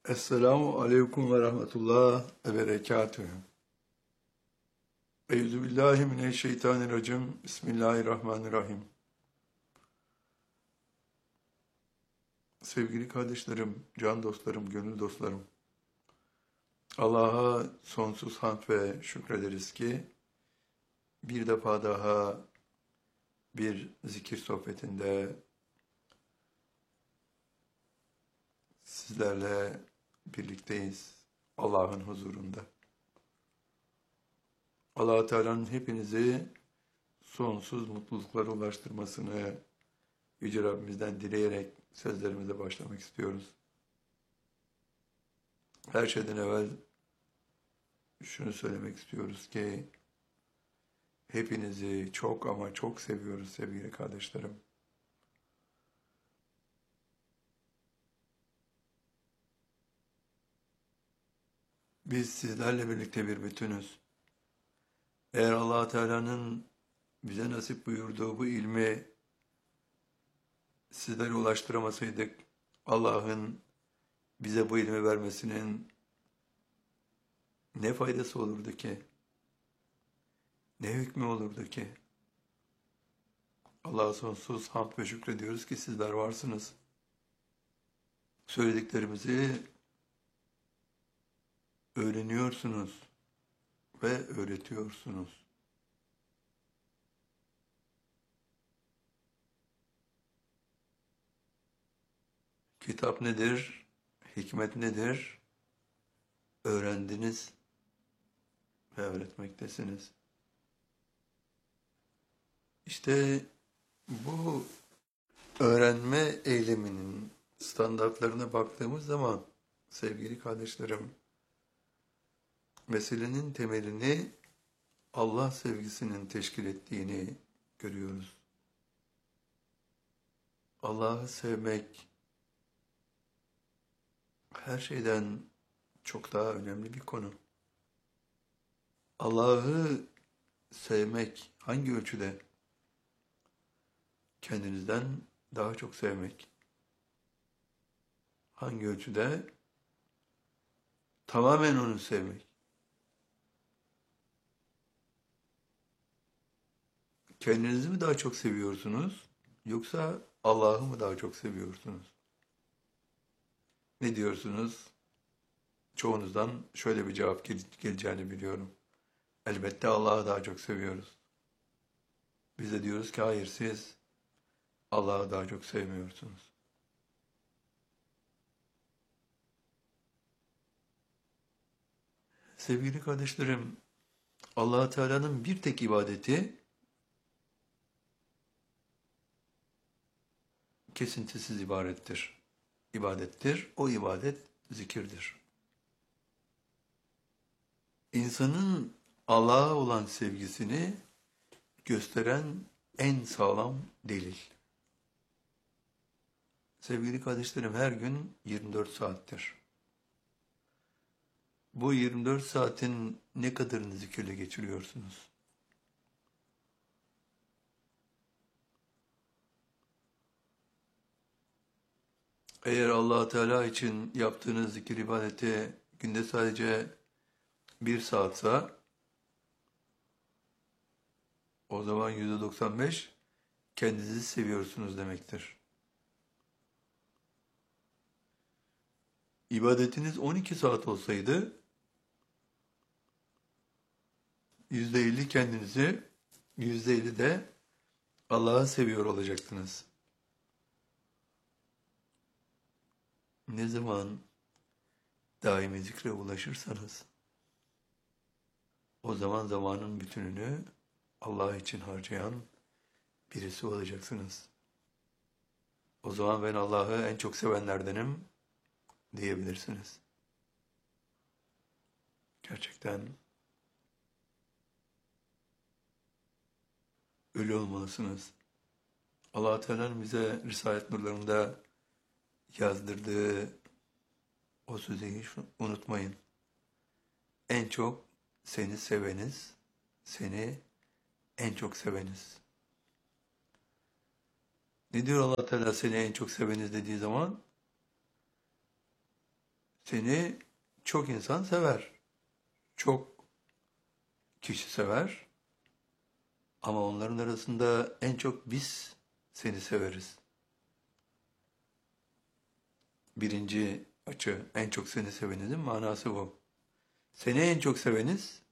Esselamu aleyküm ve rahmetullah ve berekatühü. Euzubillahimineşşeytanirracim. Bismillahirrahmanirrahim. Sevgili kardeşlerim, can dostlarım, gönül dostlarım. Allah'a sonsuz hamd ve şükrederiz ki bir defa daha bir zikir sohbetinde sizlerle birlikteyiz Allah'ın huzurunda. Allah Teala'nın hepinizi sonsuz mutluluklara ulaştırmasını Yüce Rabbimizden dileyerek sözlerimize başlamak istiyoruz. Her şeyden evvel şunu söylemek istiyoruz ki hepinizi çok ama çok seviyoruz sevgili kardeşlerim. Biz sizlerle birlikte bir bütünüz. Eğer Allah Teala'nın bize nasip buyurduğu bu ilmi sizlere ulaştıramasaydık, Allah'ın bize bu ilmi vermesinin ne faydası olurdu ki? Ne hükmü olurdu ki? Allah'a sonsuz hamd ve şükrediyoruz ki sizler varsınız. Söylediklerimizi öğreniyorsunuz ve öğretiyorsunuz. Kitap nedir? Hikmet nedir? Öğrendiniz ve öğretmektesiniz. İşte bu öğrenme eyleminin standartlarına baktığımız zaman sevgili kardeşlerim, meselenin temelini Allah sevgisinin teşkil ettiğini görüyoruz. Allah'ı sevmek her şeyden çok daha önemli bir konu. Allah'ı sevmek hangi ölçüde? Kendinizden daha çok sevmek. Hangi ölçüde? Tamamen onu sevmek. Kendinizi mi daha çok seviyorsunuz? Yoksa Allah'ı mı daha çok seviyorsunuz? Ne diyorsunuz? Çoğunuzdan şöyle bir cevap geleceğini biliyorum. Elbette Allah'ı daha çok seviyoruz. Biz de diyoruz ki hayır, siz Allah'ı daha çok sevmiyorsunuz. Sevgili kardeşlerim, Allah Teala'nın bir tek ibadeti kesintisiz ibadettir. O ibadet zikirdir. İnsanın Allah'a olan sevgisini gösteren en sağlam delil. Sevgili kardeşlerim, her gün 24 saattir. Bu 24 saatin ne kadarını zikirle geçiriyorsunuz? Eğer Allah Teala için yaptığınız zikir ibadeti günde sadece 1 saatsa, o zaman %95 kendinizi seviyorsunuz demektir. İbadetiniz 12 saat olsaydı, %50 kendinizi, %50 de Allah'ı seviyor olacaktınız. Ne zaman daimi zikre ulaşırsanız, o zaman zamanın bütününü Allah için harcayan birisi olacaksınız. O zaman ben Allah'ı en çok sevenlerdenim diyebilirsiniz. Gerçekten öyle olmalısınız. Allah Teala'nın bize Risalet nurlarında yazdırdığı o sözü hiç unutmayın. En çok seni seveniz, seni en çok seveniz. Ne diyor Allah Teala seni en çok seveniz dediği zaman? Seni çok insan sever. Çok kişi sever. Ama onların arasında en çok biz seni severiz. Birinci açı, en çok seni seveninin manası bu. Seni en çok seveniz